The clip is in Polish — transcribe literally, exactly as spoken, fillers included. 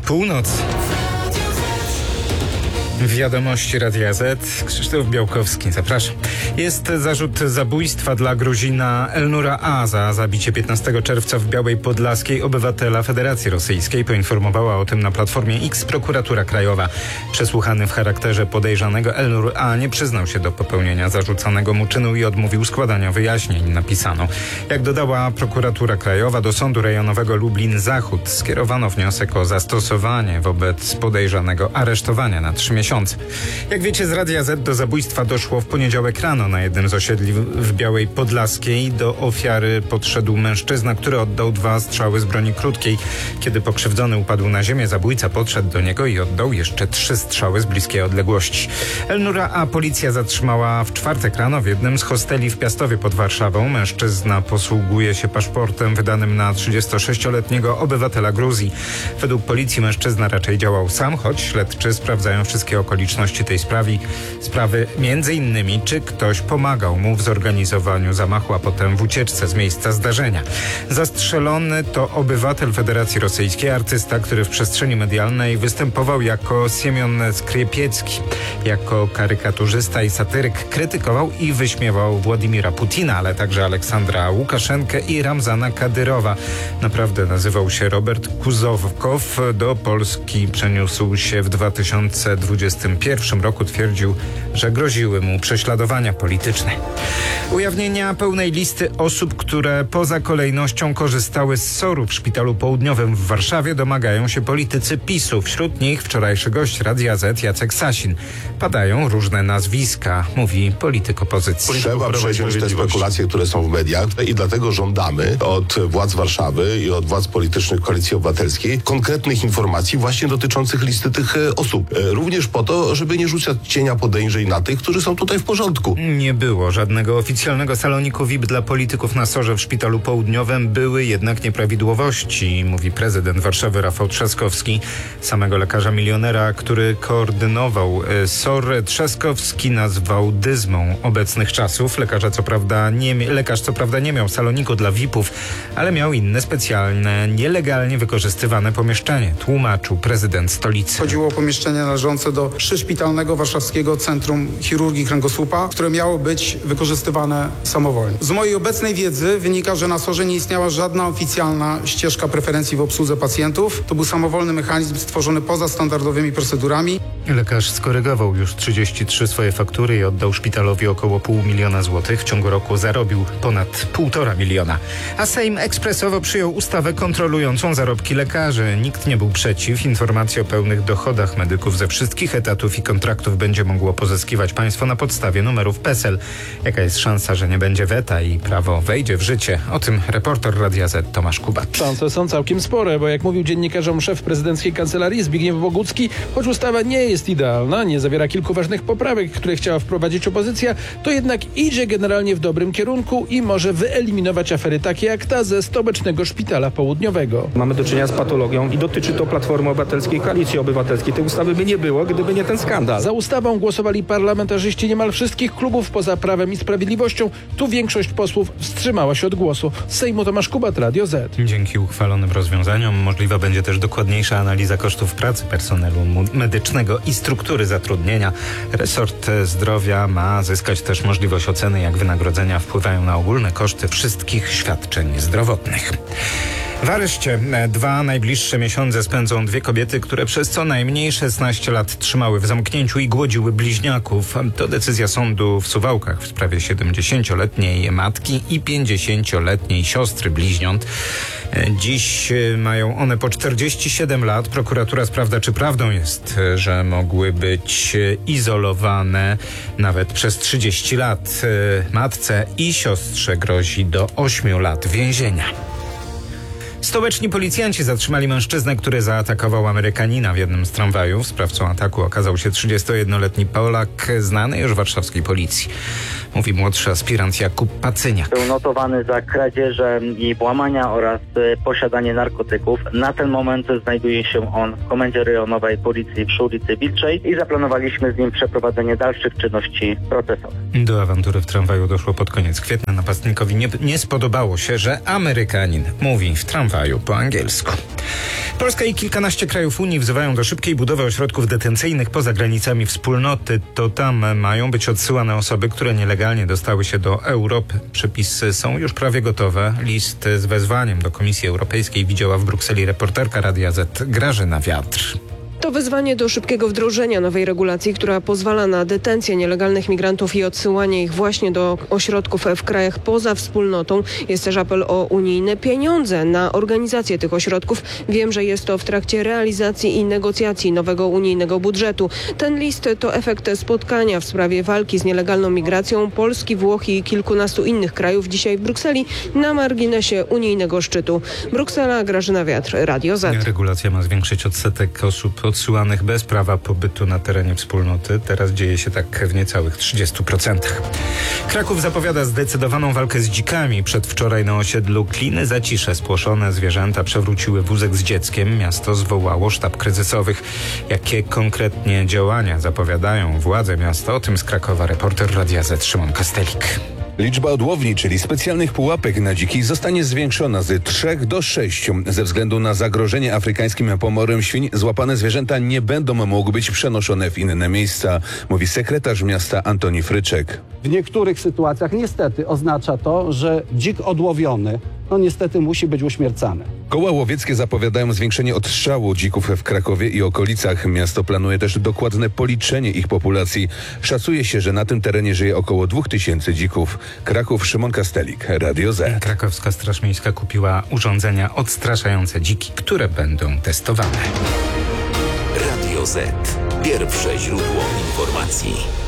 Północ. Wiadomości Radia Z. Krzysztof Białkowski, zapraszam. Jest zarzut zabójstwa dla Gruzina Elnura A. za zabicie piętnastego czerwca w Białej Podlaskiej obywatela Federacji Rosyjskiej. Poinformowała o tym na Platformie X prokuratura krajowa. Przesłuchany w charakterze podejrzanego, Elnur A. nie przyznał się do popełnienia zarzucanego mu czynu i odmówił składania wyjaśnień, napisano. Jak dodała prokuratura krajowa, do Sądu Rejonowego Lublin-Zachód skierowano wniosek o zastosowanie wobec podejrzanego aresztowania na trzy miesiące. Jak wiecie z Radia Z, do zabójstwa doszło w poniedziałek rano na jednym z osiedli w Białej Podlaskiej. Do ofiary podszedł mężczyzna, który oddał dwa strzały z broni krótkiej. Kiedy pokrzywdzony upadł na ziemię, zabójca podszedł do niego i oddał jeszcze trzy strzały z bliskiej odległości. Elnura A. policja zatrzymała w czwartek rano w jednym z hosteli w Piastowie pod Warszawą. Mężczyzna posługuje się paszportem wydanym na trzydziestosześcioletniego obywatela Gruzji. Według policji mężczyzna raczej działał sam, choć śledczy sprawdzają wszystkie okoliczności tej sprawy, sprawy między innymi czy ktoś pomagał mu w zorganizowaniu zamachu, a potem w ucieczce z miejsca zdarzenia. Zastrzelony to obywatel Federacji Rosyjskiej, artysta, który w przestrzeni medialnej występował jako Siemion Skriepiecki. Jako karykaturzysta i satyryk krytykował i wyśmiewał Władimira Putina, ale także Aleksandra Łukaszenkę i Ramzana Kadyrowa. Naprawdę nazywał się Robert Kuzowkow. Do Polski przeniósł się w dwa tysiące dwudziestym pierwszym roku. Twierdził, że groziły mu prześladowania polityczne. Ujawnienia pełnej listy osób, które poza kolejnością korzystały z soru w Szpitalu Południowym w Warszawie, domagają się politycy PiSu. Wśród nich wczorajszy gość Radia Z Jacek Sasin. Padają różne nazwiska, mówi polityk opozycji. Trzeba przeciąć te spekulacje, które są w mediach, i dlatego żądamy od władz Warszawy i od władz politycznych Koalicji Obywatelskiej konkretnych informacji właśnie dotyczących listy tych osób. Również po to, żeby nie rzucać cienia podejrzeń na tych, którzy są tutaj w porządku. Nie było żadnego oficjalnego saloniku V I P dla polityków na sorze w Szpitalu Południowym. Były jednak nieprawidłowości, mówi prezydent Warszawy Rafał Trzaskowski. Samego lekarza milionera, który koordynował SOR, Trzaskowski nazwał dyzmą obecnych czasów. Lekarza co prawda nie, lekarz co prawda nie miał saloniku dla V I P-ów, ale miał inne specjalne, nielegalnie wykorzystywane pomieszczenie, tłumaczył prezydent stolicy. Chodziło o pomieszczenie należące do przyszpitalnego warszawskiego Centrum Chirurgii Kręgosłupa, które miało być wykorzystywane samowolnie. Z mojej obecnej wiedzy wynika, że na sorze nie istniała żadna oficjalna ścieżka preferencji w obsłudze pacjentów. To był samowolny mechanizm stworzony poza standardowymi procedurami. Lekarz skorygował już trzydzieści trzy swoje faktury i oddał szpitalowi około pół miliona złotych. W ciągu roku zarobił ponad półtora miliona. A Sejm ekspresowo przyjął ustawę kontrolującą zarobki lekarzy. Nikt nie był przeciw. Informacje o pełnych dochodach medyków ze wszystkich etatów i kontraktów będzie mogło pozyskiwać państwo na podstawie numerów PESEL. Jaka jest szansa, że nie będzie weta i prawo wejdzie w życie? O tym reporter Radia Z Tomasz Kubat. Szanse są całkiem spore, bo jak mówił dziennikarzom szef prezydenckiej kancelarii Zbigniew Bogucki, choć ustawa nie jest idealna, nie zawiera kilku ważnych poprawek, które chciała wprowadzić opozycja, to jednak idzie generalnie w dobrym kierunku i może wyeliminować afery takie jak ta ze stołecznego Szpitala Południowego. Mamy do czynienia z patologią i dotyczy to Platformy Obywatelskiej, Koalicji Obywatelskiej. Tej ustawy by nie było, gdyby nie ten skandal. Za ustawą głosowali parlamentarzyści niemal wszystkich klubów poza Prawem i Sprawiedliwością. Tu większość posłów wstrzymała się od głosu. Z Sejmu Tomasz Kubat, Radio Z. Dzięki uchwalonym rozwiązaniom możliwa będzie też dokładniejsza analiza kosztów pracy personelu medycznego i struktury zatrudnienia. Resort zdrowia ma zyskać też możliwość oceny, jak wynagrodzenia wpływają na ogólne koszty wszystkich świadczeń zdrowotnych. W areszcie dwa najbliższe miesiące spędzą dwie kobiety, które przez co najmniej szesnaście lat trzymały w zamknięciu i głodziły bliźniaków. To decyzja sądu w Suwałkach w sprawie siedemdziesięcioletniej matki i pięćdziesięcioletniej siostry bliźniąt. Dziś mają one po czterdzieści siedem lat. Prokuratura sprawdza, czy prawdą jest, że mogły być izolowane nawet przez trzydzieści lat. Matce i siostrze grozi do ośmiu lat więzienia. Stołeczni policjanci zatrzymali mężczyznę, który zaatakował Amerykanina w jednym z tramwajów. Sprawcą ataku okazał się trzydziestojednoletni Polak, znany już warszawskiej policji. Mówi młodszy aspirant Jakub Pacyniak. Był notowany za kradzieże i włamania oraz posiadanie narkotyków. Na ten moment znajduje się on w komendzie rejonowej policji przy ulicy Wilczej i zaplanowaliśmy z nim przeprowadzenie dalszych czynności procesowych. Do awantury w tramwaju doszło pod koniec kwietnia. Napastnikowi nie, nie spodobało się, że Amerykanin mówi w tramwaju tramwaju po angielsku. Polska i kilkanaście krajów Unii wzywają do szybkiej budowy ośrodków detencyjnych poza granicami wspólnoty. To tam mają być odsyłane osoby, które nielegalnie dostały się do Europy. Przepisy są już prawie gotowe. List z wezwaniem do Komisji Europejskiej widziała w Brukseli reporterka Radia Z Grażyna Wiatr. To wezwanie do szybkiego wdrożenia nowej regulacji, która pozwala na detencję nielegalnych migrantów i odsyłanie ich właśnie do ośrodków w krajach poza wspólnotą. Jest też apel o unijne pieniądze na organizację tych ośrodków. Wiem, że jest to w trakcie realizacji i negocjacji nowego unijnego budżetu. Ten list to efekt spotkania w sprawie walki z nielegalną migracją Polski, Włoch i kilkunastu innych krajów dzisiaj w Brukseli na marginesie unijnego szczytu. Bruksela, Grażyna Wiatr, Radio Z. Regulacja ma zwiększyć odsetek osób odsyłanych bez prawa pobytu na terenie wspólnoty. Teraz dzieje się tak w niecałych trzydziestu procentach. Kraków zapowiada zdecydowaną walkę z dzikami. Przedwczoraj na osiedlu Kliny Zacisze spłoszone zwierzęta przewróciły wózek z dzieckiem. Miasto zwołało sztab kryzysowych. Jakie konkretnie działania zapowiadają władze miasta? O tym z Krakowa reporter Radia Z Szymon Kastelik. Liczba odłowni, czyli specjalnych pułapek na dziki, zostanie zwiększona z trzech do sześciu. Ze względu na zagrożenie afrykańskim pomorem świń złapane zwierzęta nie będą mogły być przenoszone w inne miejsca, mówi sekretarz miasta Antoni Fryczek. W niektórych sytuacjach niestety oznacza to, że dzik odłowiony no niestety musi być uśmiercany. Koła łowieckie zapowiadają zwiększenie odstrzału dzików w Krakowie i okolicach. Miasto planuje też dokładne policzenie ich populacji. Szacuje się, że na tym terenie żyje około dwóch tysięcy dzików. Kraków, Szymon Kastelik, Radio Z. Krakowska Straż Miejska kupiła urządzenia odstraszające dziki, które będą testowane. Radio Z. Pierwsze źródło informacji.